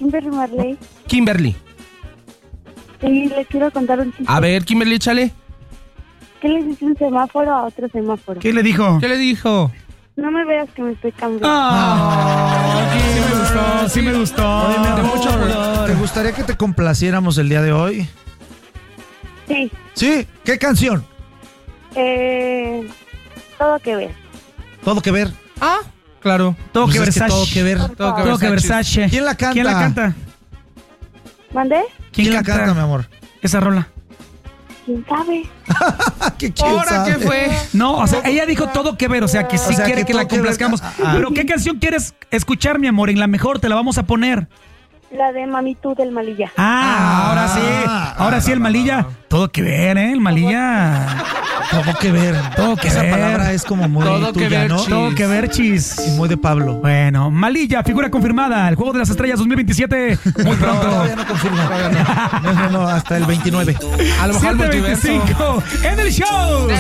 Kimberly Marley. Kimberly. Sí, le quiero contar un chiste. A ver, Kimberly, échale. ¿Qué le dice un semáforo a otro semáforo? ¿Qué le dijo? ¿Qué le dijo? No me veas que me estoy cambiando. Sí me gustó, sí me gustó. Oye, mi amor, mucho pudor. ¿te gustaría que te complaciéramos el día de hoy? Sí, ¿Sí? ¿Qué canción? todo que ver. Todo que ver. Ah, claro. Todo Pues que es que Versace. todo que ver. Todo que Versace. ¿Quién la canta? ¿Quién la canta? ¿Mandé? ¿Quién la canta, mi amor? Esa rola. ¿Quién sabe? ¿Quién ¿Ahora sabe? qué fue? No, o sea, ella dijo todo que ver, o sea, que sí O sea, quiere que que la todo que ver. complazcamos. Ah. Pero ¿qué canción quieres escuchar, mi amor? En la mejor te la vamos a poner. La de Mami Tú del Malilla. Ahora sí, el Malilla. Todo que ver, ¿eh? El Malilla. Todo que ver. Todo que Esa ver. palabra es como muy Todo que tuya, ver, ¿no? chi. Todo que ver, chis. Y muy de Pablo. Bueno, Malilla, figura confirmada. El Juego de las Estrellas 2027. Muy pronto. Todavía no confirmo. No, hasta el 29. A lo mejor el multiverso. 7:25 en el show.